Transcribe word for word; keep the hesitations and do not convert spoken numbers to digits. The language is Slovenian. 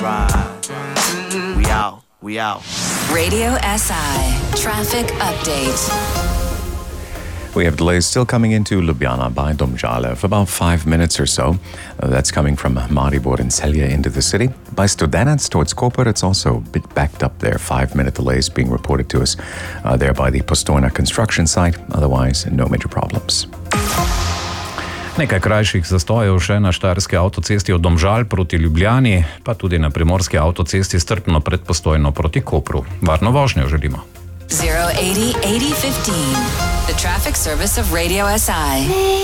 We out, we out. Radio S I traffic update. We have delays still coming into Ljubljana by Domžale for about five minutes or so. Uh, that's coming from Maribor and Celje into the city. By Studenac towards Koper, it's also a bit backed up there. Five-minute delays being reported to us uh, there by the Postojna construction site. Otherwise, no major problems. Nekaj krajših zastojev še na štajerski avtocesti od Domžal proti Ljubljani, pa tudi na primorski avtocesti strpno pred Postojno proti Kopru. Varno vožnjo želimo. zero eighty eighty fifteen. The traffic service of Radio S I.